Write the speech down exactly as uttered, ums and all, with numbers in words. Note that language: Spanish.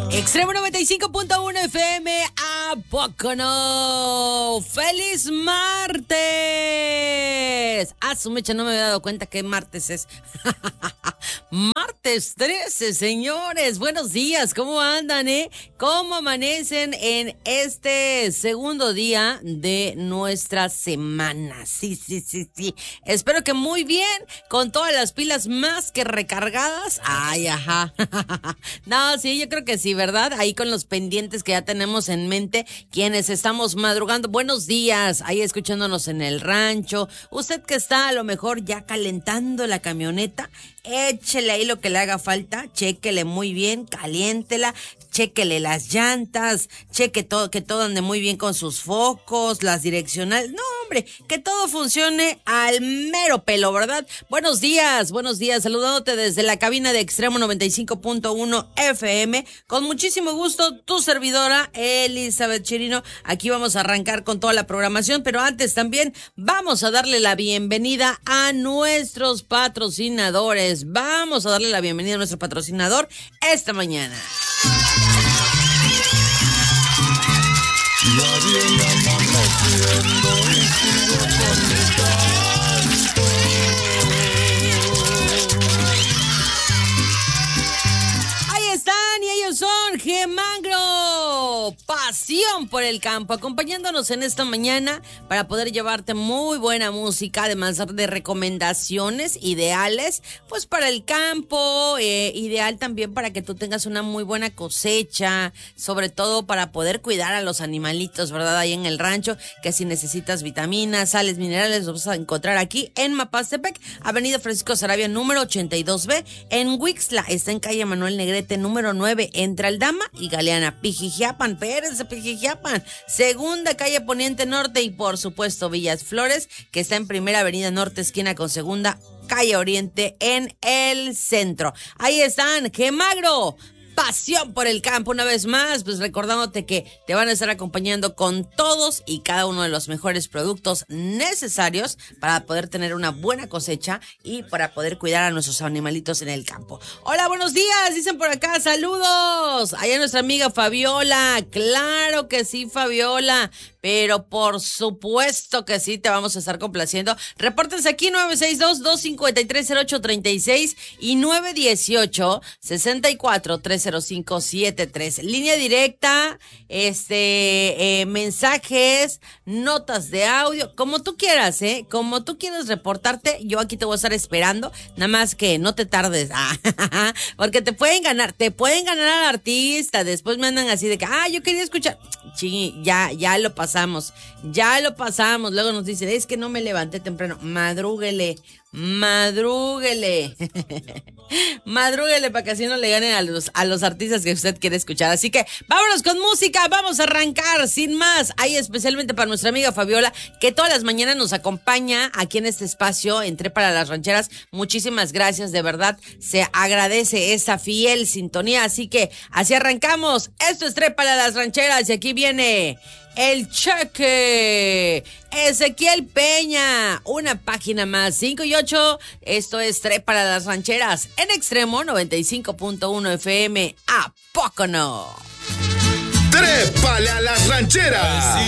Extremo noventa y cinco punto uno F M, ¿a poco no? ¡Feliz martes! Ah, su mecha, no me había dado cuenta que martes es. Martes trece, señores. Buenos días, ¿cómo andan, eh? ¿Cómo amanecen en este segundo día de nuestra semana? Sí, sí, sí, sí. Espero que muy bien, con todas las pilas más que recargadas. Ay, ajá. No, sí, yo creo que sí, ¿verdad? Ahí con los pendientes que ya tenemos en mente, quienes estamos madrugando. Buenos días, ahí escuchándonos en el rancho. Usted que está a lo mejor ya calentando la camioneta, échele ahí lo que le haga falta, chéquele muy bien, caliéntela, chéquele las llantas, cheque todo, que todo ande muy bien con sus focos, las direccionales. No, hombre, que todo funcione al mero pelo, ¿verdad? Buenos días, buenos días, saludándote desde la cabina de Extremo noventa y cinco punto uno F M. Con muchísimo gusto, tu servidora, Elizabeth Chirino. Aquí vamos a arrancar con toda la programación, pero antes también vamos a darle la bienvenida a nuestros patrocinadores. Vamos a darle la bienvenida a nuestro patrocinador esta mañana. Ya viene amaneciendo y sigo con mi canto. Ahí están y ellos son Gemangro, pasión por el campo, acompañándonos en esta mañana para poder llevarte muy buena música, además de recomendaciones ideales, pues para el campo, eh, ideal también para que tú tengas una muy buena cosecha, sobre todo para poder cuidar a los animalitos, ¿verdad? Ahí en el rancho, que si necesitas vitaminas, sales, minerales, los vas a encontrar aquí en Mapastepec, Avenida Francisco Sarabia, número ochenta y dos B, en Huixtla, está en calle Manuel Negrete, número nueve, entre Aldama y Galeana, Pijijiapan, Pérez de Pijijiapan, segunda calle Poniente Norte y por supuesto Villas Flores, que está en primera avenida Norte, esquina con segunda calle Oriente en el centro. Ahí están, Gemagro, pasión por el campo. Una vez más, pues recordándote que te van a estar acompañando con todos y cada uno de los mejores productos necesarios para poder tener una buena cosecha y para poder cuidar a nuestros animalitos en el campo. Hola, buenos días, dicen por acá, saludos. Allá nuestra amiga Fabiola, claro que sí, Fabiola, pero por supuesto que sí, te vamos a estar complaciendo. Repórtense aquí nueve seis dos, dos cinco tres, cero ocho tres seis y nueve uno ocho, seis cuatro, tres cero cinco siete tres. Línea directa, este, eh, mensajes, notas de audio, como tú quieras, ¿eh? Como tú quieras reportarte, yo aquí te voy a estar esperando, nada más que no te tardes, ah, porque te pueden ganar, te pueden ganar al artista, después me andan así de que, ah, yo quería escuchar, sí, ya, ya lo pasamos, ya lo pasamos, luego nos dicen, es que no me levanté temprano, madrúguele, madrúguele, madrúguele para que así no le ganen a los, a los artistas que usted quiere escuchar. Así que vámonos con música, vamos a arrancar sin más. Ahí especialmente para nuestra amiga Fabiola, que todas las mañanas nos acompaña aquí en este espacio, Entre para las Rancheras. Muchísimas gracias, de verdad, se agradece esa fiel sintonía. Así que así arrancamos. Esto es Tres para las Rancheras y aquí viene El Cheque, Ezequiel Peña, una página más, cinco y ocho. Esto es Tres para las Rancheras en Extremo noventa y cinco punto uno F M. ¿A poco no? ¡Trépale a las rancheras!